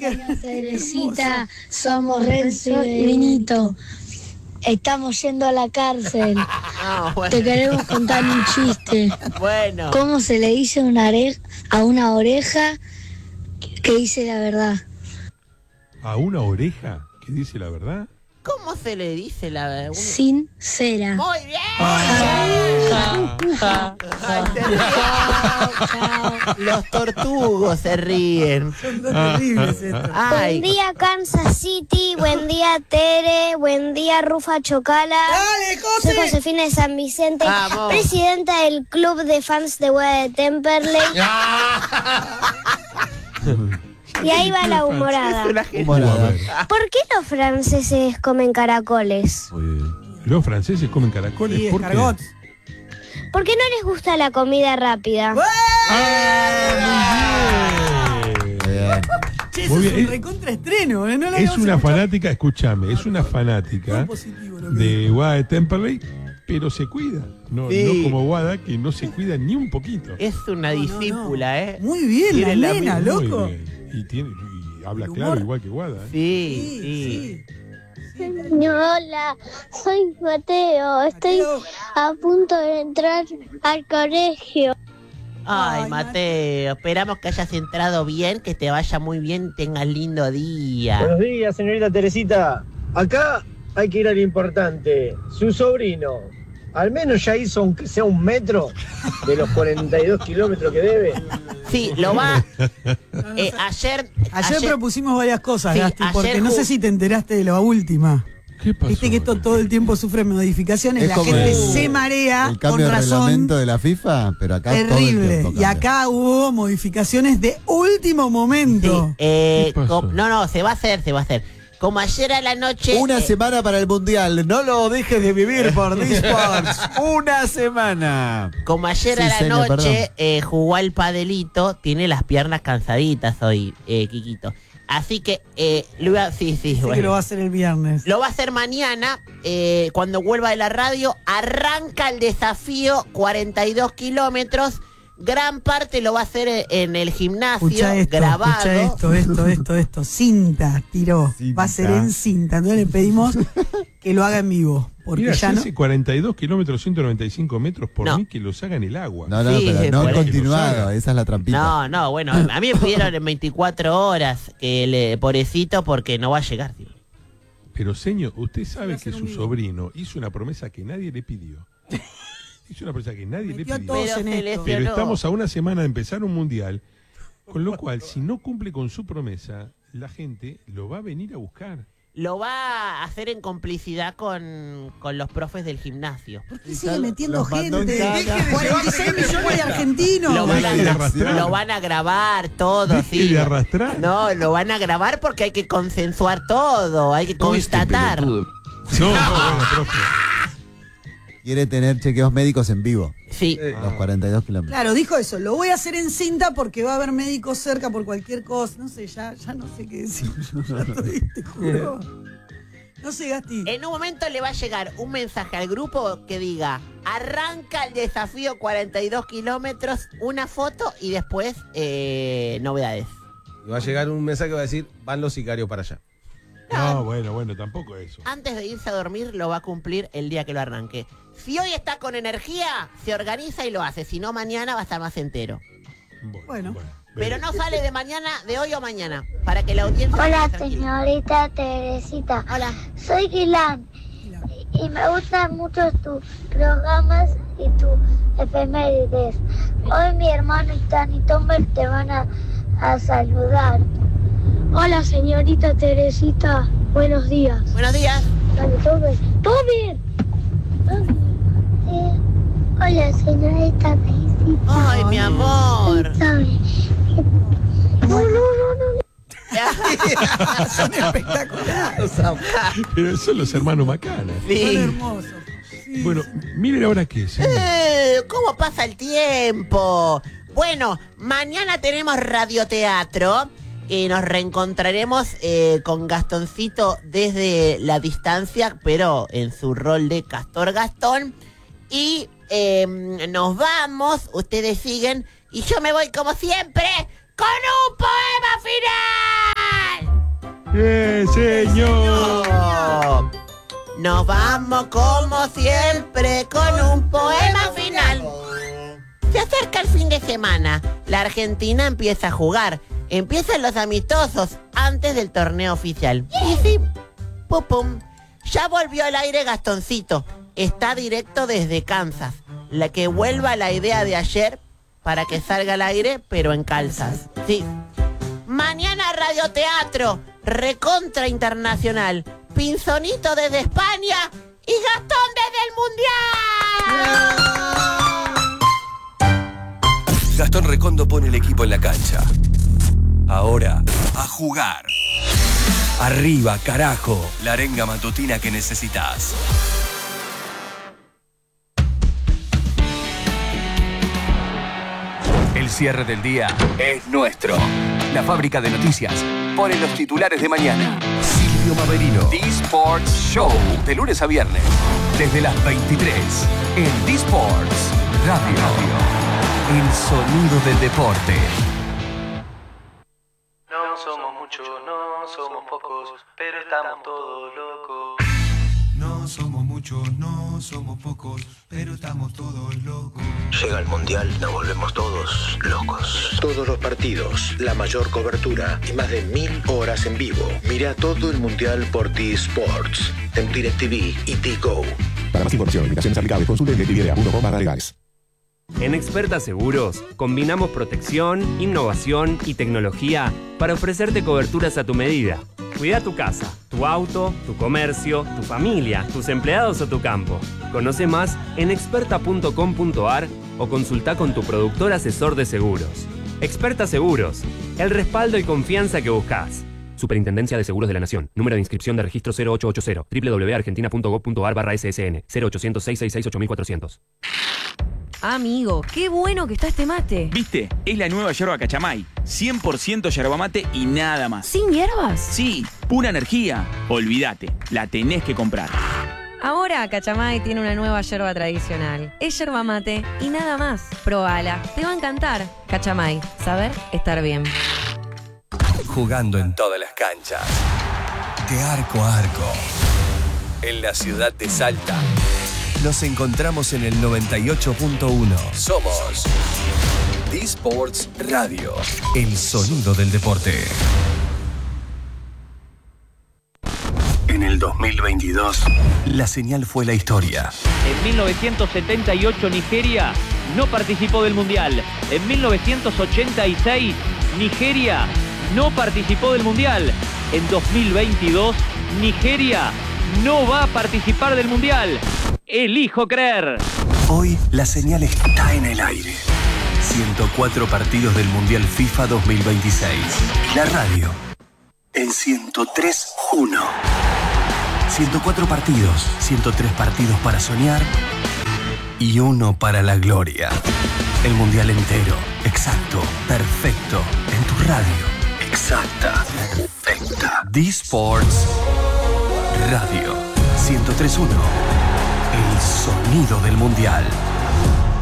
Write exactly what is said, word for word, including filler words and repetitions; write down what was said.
Señora Teresita, somos Renzo y Benito. Estamos yendo a la cárcel. Ah, bueno. Te queremos contar un chiste. Bueno. ¿Cómo se le dice una oreja, a una oreja que dice la verdad? ¿A una oreja que dice la verdad? ¿Cómo se le dice la verdad? Sincera. Muy bien. Ah. Ay, se ríen. Los tortugos se ríen. Son dos terribles estos. Ay. Buen día Kansas City, buen día Tere, buen día Rufa Chocala. ¡Dale, Soy José! Josefina de San Vicente, Vamos. presidenta del club de fans de Boda de Temperley. Y ahí va la humorada. Es una Humorada. genial. ¿Por qué los franceses comen caracoles? Los franceses comen caracoles. Sí, ¿Por qué? escargots. Porque no les gusta la comida rápida. Ah, muy bien. Che, Muy eso es bien. un recontraestreno, ¿eh? No lo Es habíamos una escuchado. fanática, escúchame, es una fanática Muy positivo lo que de dijo. Guada de Temperley, pero se cuida. No, Sí. no como Guada, que no se cuida ni un poquito. Es una No, no, discípula, no. ¿eh? Muy bien, Tiene la la nena, misma- Muy loco. bien. Y, tiene, y habla El claro humor. igual que Guada. ¿eh? Sí, sí. Hola, soy Mateo. Estoy Mateo. a punto de entrar al colegio. Ay, Ay, Mateo, esperamos que hayas entrado bien, que te vaya muy bien, tengas lindo día. Buenos días, señorita Teresita. Acá hay que ir a lo importante. Su sobrino, al menos ya hizo aunque sea un metro de los cuarenta y dos kilómetros que debe. Sí, lo va. eh, ayer, Ayer propusimos varias cosas, Sí, Gasti, ayer porque no ju- sé si te enteraste de la última. ¿Qué pasó? Viste que esto todo el tiempo sufre modificaciones, Es la como gente el- se marea El con cambio de razón. reglamento de la FIFA, pero acá todo el Terrible. tiempo Y cambia. acá hubo modificaciones de último Sí, momento. eh, ¿Qué pasó? com- no, no, se va a hacer, se va a hacer. Como ayer a la noche. Una eh, semana para el Mundial. No lo dejes de vivir por D-Sports. Una semana. Como ayer Sí, a la señor, noche eh, jugó al padelito, tiene las piernas cansaditas hoy, eh, Kikito. Así que, eh, lo iba- sí, sí, Sé bueno. que lo va a hacer el viernes. Lo va a hacer mañana, eh, cuando vuelva de la radio. Arranca el desafío, cuarenta y dos kilómetros. Gran parte lo va a hacer en el gimnasio, Escucha esto, grabado. escucha esto, esto, esto, esto. Cinta, tiró. Cinta. Va a ser en cinta. Entonces le pedimos que lo haga en vivo. Porque Mira, ya si no. hace cuarenta y dos kilómetros, ciento noventa y cinco metros por No. mí, que los haga en el agua. No, no, Sí, pero no por eso. continuado. Esa es la trampita. No, no, bueno, a mí me pidieron en veinticuatro horas, que le, pobrecito, porque no va a llegar, tío. Pero, señor, usted sabe Va a que ser su un vivo. sobrino hizo una promesa que nadie le pidió. Hizo una promesa que nadie le Metió a pidió. todos Pero en se esto. lesionó. Pero estamos a una semana de empezar un mundial, con lo cual, si no cumple con su promesa, la gente lo va a venir a buscar. Lo va a hacer en complicidad con, con los profes del gimnasio. ¿Por qué sigue metiendo Los mandó en gente? cana. cuarenta y seis millones de argentinos. Lo van, a Deje de gra- arrastrar. lo van a grabar todo, Deje sí. de arrastrar. No, lo van a grabar porque hay que consensuar todo, hay que constatar. No, no, bueno, profe. Quiere tener chequeos médicos en vivo. Sí. Los cuarenta y dos kilómetros. Claro, dijo eso. Lo voy a hacer en cinta porque va a haber médicos cerca por cualquier cosa. No sé, ya, ya no sé qué decir. Ya estoy, te juro. No sé, Gasti. En un momento le va a llegar un mensaje al grupo que diga: arranca el desafío cuarenta y dos kilómetros, una foto y después eh, novedades. Y va a llegar un mensaje que va a decir, van los sicarios para allá. No, bueno, bueno, tampoco eso. Antes de irse a dormir lo va a cumplir el día que lo arranque. Si hoy está con energía, se organiza y lo hace. Si no, mañana va a estar más entero. Bueno. Pero no sale de mañana, de hoy o mañana, para que la audiencia... Hola, esté tranquila. señorita Teresita. Hola. Soy Guilán y me gustan mucho tus programas y tus efemérides. Hoy mi hermano y Tani Tomber te van a, a saludar. Hola, señorita Teresita. Buenos días. Buenos días. Tani Tomber. ¿Todo bien? ¿Todo bien? Eh, hola, señorita Teresita. Ay, mi amor. ¿Sabe? No, no, no, no. Son espectaculares. Pero son los hermanos Macana. Son Sí. hermosos. Sí, Bueno, miren ahora qué, señor. Eh, ¿Cómo pasa el tiempo? Bueno, mañana tenemos radioteatro. Y nos reencontraremos eh, con Gastoncito desde la distancia, pero en su rol de Castor Gastón. Y eh, nos vamos, ustedes siguen, y yo me voy como siempre con un poema final. ¡Eh, señor! No. Nos vamos como siempre con un poema final. Se acerca el fin de semana. La Argentina empieza a jugar. Empiezan los amistosos antes del torneo oficial. Y sí, pum pum. Ya volvió al aire Gastoncito. Está directo desde Kansas. La que vuelva la idea de ayer para que salga al aire, pero en calzas. Sí. Mañana radioteatro, recontra internacional. Pinzonito desde España y Gastón desde el Mundial. Gastón Recondo pone el equipo en la cancha. Ahora, a jugar. Arriba, carajo. La arenga matutina que necesitas. El cierre del día es nuestro. La fábrica de noticias pone los titulares de mañana. Silvio Maverino. D-Sports Show. De lunes a viernes. Desde las veintitrés. En D-Sports Radio. El sonido del deporte. No somos muchos, no somos pocos, pero estamos todos locos. No somos muchos, no somos pocos, pero estamos todos locos. Llega el Mundial, nos volvemos todos locos. Todos los partidos, la mayor cobertura y más de mil horas en vivo. Mira todo el Mundial por T-Sports, en DirecTV y T-Go. Para más información, limitaciones aplicables, consulte en directv punto com barra legales. En Experta Seguros, combinamos protección, innovación y tecnología para ofrecerte coberturas a tu medida. Cuida tu casa, tu auto, tu comercio, tu familia, tus empleados o tu campo. Conoce más en experta punto com punto a r o consulta con tu productor asesor de seguros. Experta Seguros, el respaldo y confianza que buscas. Superintendencia de Seguros de la Nación. Número de inscripción de registro cero ocho ocho cero. doble u doble u doble u punto argentina punto gob punto a r barra S S N. cero ochocientos, seiscientos sesenta y seis, ocho mil cuatrocientos. Amigo, qué bueno que está este mate. ¿Viste? Es la nueva yerba Cachamay. cien por ciento yerba mate y nada más. ¿Sin hierbas? Sí, pura energía. Olvídate, la tenés que comprar. Ahora Cachamay tiene una nueva yerba tradicional. Es yerba mate y nada más. Probala, te va a encantar. Cachamay, saber estar bien. Jugando en todas las canchas. De arco a arco. En la ciudad de Salta. Nos encontramos en el noventa y ocho punto uno. Somos D-Sports Radio. El sonido del deporte. En el dos mil veintidós, la señal fue la historia. En mil novecientos setenta y ocho, Nigeria no participó del Mundial. En mil novecientos ochenta y seis, Nigeria no participó del Mundial. En dos mil veintidós, Nigeria no va a participar del Mundial. Elijo creer. Hoy la señal está en el aire. ciento cuatro partidos del Mundial FIFA dos mil veintiséis. Y la radio en ciento tres punto uno. ciento cuatro partidos, ciento tres partidos para soñar y uno para la gloria. El Mundial entero, exacto, perfecto, en tu radio. Exacta, perfecta. D-Sports Radio ciento tres punto uno. El sonido del Mundial.